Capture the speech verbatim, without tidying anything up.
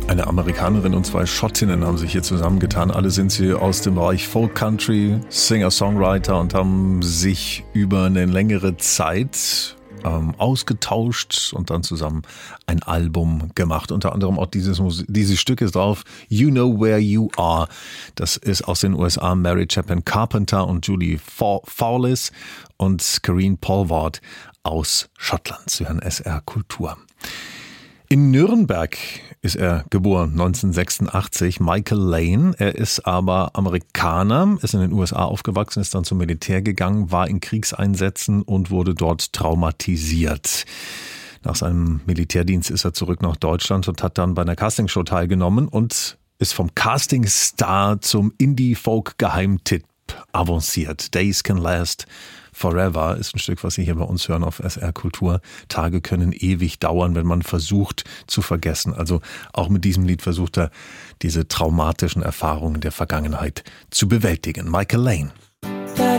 Eine Amerikanerin und zwei Schottinnen haben sich hier zusammengetan. Alle sind sie aus dem Bereich Folk Country, Singer-Songwriter und haben sich über eine längere Zeit ähm, ausgetauscht und dann zusammen ein Album gemacht. Unter anderem auch dieses, dieses Stück ist drauf, You Know Where You Are. Das ist aus den U S A Mary Chapin Carpenter und Julie Fowlis und Karine Polwart aus Schottland. Sie hören S R Kultur. In Nürnberg ist er geboren, neunzehnhundertsechsundachtzig, Michael Lane. Er ist aber Amerikaner, ist in den U S A aufgewachsen, ist dann zum Militär gegangen, war in Kriegseinsätzen und wurde dort traumatisiert. Nach seinem Militärdienst ist er zurück nach Deutschland und hat dann bei einer Castingshow teilgenommen und ist vom Castingstar zum Indie-Folk-Geheimtipp avanciert. Days Can Last Forever ist ein Stück, was Sie hier bei uns hören auf S R Kultur. Tage können ewig dauern, wenn man versucht zu vergessen. Also auch mit diesem Lied versucht er, diese traumatischen Erfahrungen der Vergangenheit zu bewältigen. Michael Lane.